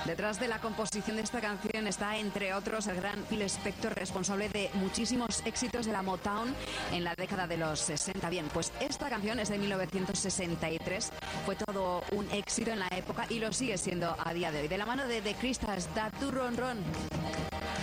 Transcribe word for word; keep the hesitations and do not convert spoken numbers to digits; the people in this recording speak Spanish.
Detrás de la composición de esta canción está, entre otros, el gran Phil Spector, responsable de muchísimos éxitos de la Motown en la década de los sesenta. Bien, pues esta canción es de mil novecientos sesenta y tres, fue todo un éxito en la época y lo sigue siendo a día de hoy. De la mano de The Crystals, Da Tu Ron Ron.